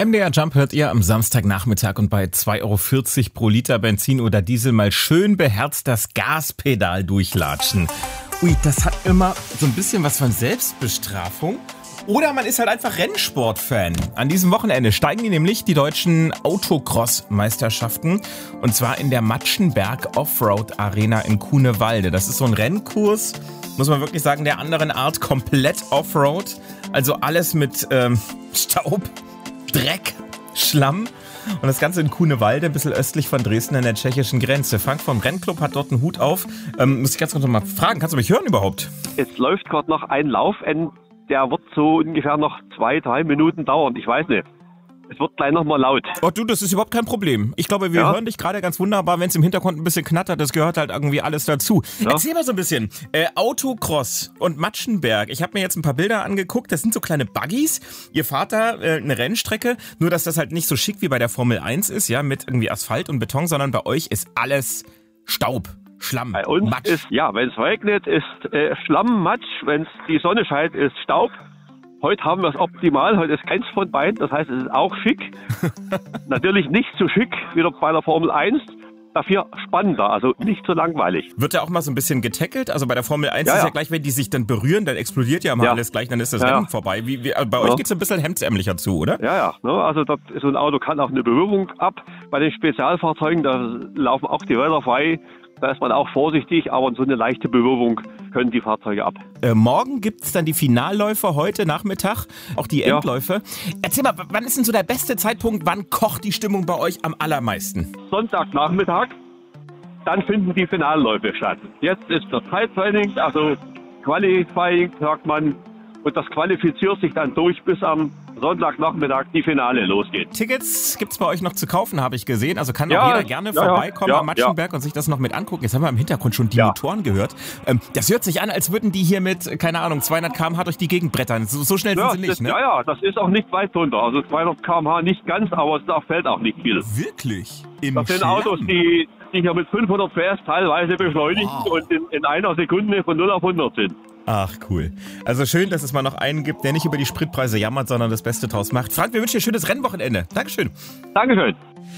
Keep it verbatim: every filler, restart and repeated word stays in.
M D R Jump hört ihr am Samstagnachmittag und bei zwei Euro vierzig pro Liter Benzin oder Diesel mal schön beherzt das Gaspedal durchlatschen. Ui, das hat immer so ein bisschen was von Selbstbestrafung. Oder man ist halt einfach Rennsportfan. An diesem Wochenende steigen die nämlich die deutschen Autocross-Meisterschaften. Und zwar in der Matschenberg Offroad Arena in Cunewalde. Das ist so ein Rennkurs, muss man wirklich sagen, der anderen Art komplett Offroad. Also alles mit ähm, Staub, Dreck, Schlamm. Und das Ganze in Cunewalde, ein bisschen östlich von Dresden an der tschechischen Grenze. Frank vom Rennclub hat dort einen Hut auf. Ähm, muss ich ganz kurz noch mal fragen, kannst du mich hören überhaupt? Es läuft gerade noch ein Lauf, der wird so ungefähr noch zwei, drei Minuten dauern. Ich weiß nicht. Es wird gleich nochmal laut. Oh du, das ist überhaupt kein Problem. Ich glaube, wir ja. hören dich gerade ganz wunderbar, wenn es im Hintergrund ein bisschen knattert. Das gehört halt irgendwie alles dazu. Ja. Erzähl mal so ein bisschen. Äh, Autocross und Matschenberg. Ich habe mir jetzt ein paar Bilder angeguckt. Das sind so kleine Buggies. Ihr fahrt da äh, eine Rennstrecke. Nur, dass das halt nicht so schick wie bei der Formel eins ist, ja, mit irgendwie Asphalt und Beton, sondern bei euch ist alles Staub. Schlamm, bei uns Matsch. Ist, ja, wenn es regnet, ist äh, Schlamm, Matsch. Wenn die Sonne scheint, ist Staub. Heute haben wir es optimal. Heute ist keins von beiden. Das heißt, es ist auch schick. Natürlich nicht so schick wie bei der Formel eins. Dafür spannender, also nicht so langweilig. Wird ja auch mal so ein bisschen getackelt? Also bei der Formel eins ja, ist ja, ja gleich, wenn die sich dann berühren, dann explodiert ja mal ja. alles gleich, dann ist das ja, Rennen ja. vorbei. Wie, wie, bei euch ja. geht es ein bisschen hemdsärmlicher zu, oder? Ja, ja. Ne, also das, so ein Auto kann auch eine Berührung ab. Bei den Spezialfahrzeugen, da laufen auch die Räder frei. Da ist man auch vorsichtig, aber so eine leichte Berührung können die Fahrzeuge ab. Äh, morgen gibt es dann die Finalläufe, heute Nachmittag, auch die Endläufe. Ja. Erzähl mal, wann ist denn so der beste Zeitpunkt, wann kocht die Stimmung bei euch am allermeisten? Sonntagnachmittag, dann finden die Finalläufe statt. Jetzt ist das Zeittraining, also Qualifying, sagt man, und das qualifiziert sich dann durch bis am Sonntagnachmittag die Finale losgeht. Tickets gibt's bei euch noch zu kaufen, habe ich gesehen. Also kann ja, auch jeder gerne ja, vorbeikommen ja, am Matschenberg ja. und sich das noch mit angucken. Jetzt haben wir im Hintergrund schon die ja. Motoren gehört. Ähm, das hört sich an, als würden die hier mit, keine Ahnung, zweihundert Kilometer pro Stunde durch die Gegend brettern. So, so schnell ja, sind sie nicht, das, ne? Ja, ja, das ist auch nicht weit drunter. Also zweihundert Kilometer pro Stunde nicht ganz, aber es fällt auch nicht viel. Wirklich? Im das sind Schlamm? Autos, die sich ja mit fünfhundert P S teilweise beschleunigen wow. und in, in einer Sekunde von null auf hundert sind. Ach, cool. Also schön, dass es mal noch einen gibt, der nicht über die Spritpreise jammert, sondern das Beste draus macht. Frank, wir wünschen dir ein schönes Rennwochenende. Dankeschön. Dankeschön.